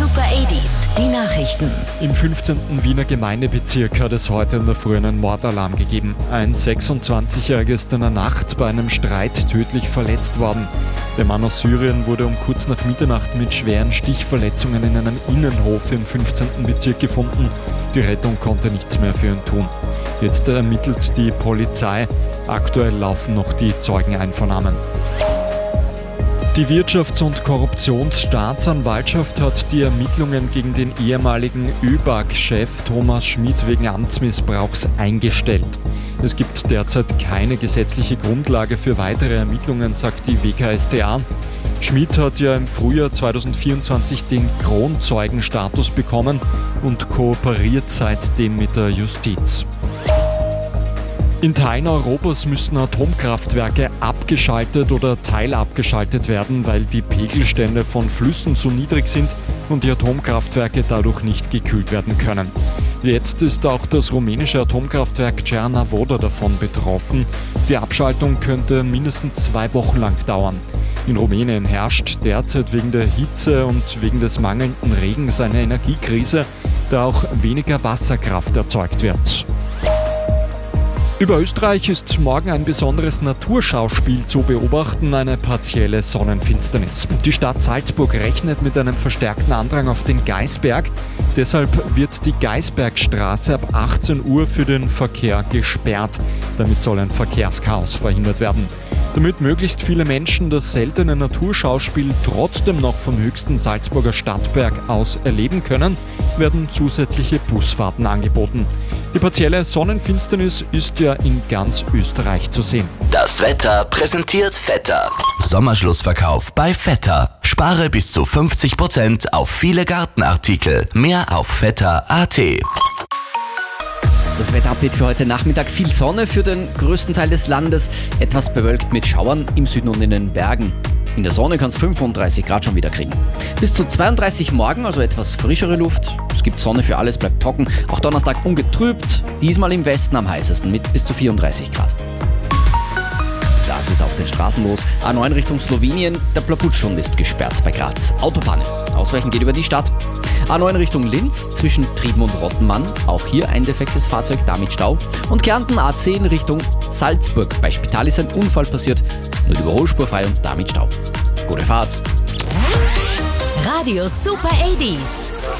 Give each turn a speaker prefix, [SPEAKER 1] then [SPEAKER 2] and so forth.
[SPEAKER 1] Super 80s, die Nachrichten.
[SPEAKER 2] Im 15. Wiener Gemeindebezirk hat es heute in der Früh einen Mordalarm gegeben. Ein 26-Jähriger ist in der Nacht bei einem Streit tödlich verletzt worden. Der Mann aus Syrien wurde um kurz nach Mitternacht mit schweren Stichverletzungen in einem Innenhof im 15. Bezirk gefunden. Die Rettung konnte nichts mehr für ihn tun. Jetzt ermittelt die Polizei. Aktuell laufen noch die Zeugeneinvernahmen. Die Wirtschafts- und Korruptionsstaatsanwaltschaft hat die Ermittlungen gegen den ehemaligen ÖBAG-Chef Thomas Schmidt wegen Amtsmissbrauchs eingestellt. Es gibt derzeit keine gesetzliche Grundlage für weitere Ermittlungen, sagt die WKStA. Schmidt hat ja im Frühjahr 2024 den Kronzeugenstatus bekommen und kooperiert seitdem mit der Justiz. In Teilen Europas müssen Atomkraftwerke abgeschaltet oder teilabgeschaltet werden, weil die Pegelstände von Flüssen zu niedrig sind und die Atomkraftwerke dadurch nicht gekühlt werden können. Jetzt ist auch das rumänische Atomkraftwerk Cernavoda davon betroffen. Die Abschaltung könnte mindestens 2 Wochen lang dauern. In Rumänien herrscht derzeit wegen der Hitze und wegen des mangelnden Regens eine Energiekrise, da auch weniger Wasserkraft erzeugt wird. Über Österreich ist morgen ein besonderes Naturschauspiel zu beobachten, eine partielle Sonnenfinsternis. Die Stadt Salzburg rechnet mit einem verstärkten Andrang auf den Gaisberg. Deshalb wird die Gaisbergstraße ab 18 Uhr für den Verkehr gesperrt. Damit soll ein Verkehrschaos verhindert werden. Damit möglichst viele Menschen das seltene Naturschauspiel trotzdem noch vom höchsten Salzburger Stadtberg aus erleben können, werden zusätzliche Busfahrten angeboten. Die partielle Sonnenfinsternis ist ja in ganz Österreich zu sehen.
[SPEAKER 3] Das Wetter präsentiert Vetter. Sommerschlussverkauf bei Vetter. Spare bis zu 50% auf viele Gartenartikel. Mehr auf vetter.at.
[SPEAKER 4] Das Wetterupdate für heute Nachmittag. Viel Sonne für den größten Teil des Landes. Etwas bewölkt mit Schauern im Süden und in den Bergen. In der Sonne kann es 35 Grad schon wieder kriegen. Bis zu 32 morgen, also etwas frischere Luft. Es gibt Sonne für alles, bleibt trocken. Auch Donnerstag ungetrübt. Diesmal im Westen am heißesten mit bis zu 34 Grad. Das ist auf den Straßen los. A9 Richtung Slowenien. Der Plaputstund ist gesperrt bei Graz. Autobahnen. Ausweichen geht über die Stadt. A9 Richtung Linz zwischen Trieben und Rottenmann. Auch hier ein defektes Fahrzeug, damit Stau. Und Kärnten A10 Richtung Salzburg. Bei Spital ist ein Unfall passiert. Nur die Überholspur frei und damit Stau. Gute Fahrt.
[SPEAKER 1] Radio Super 80s.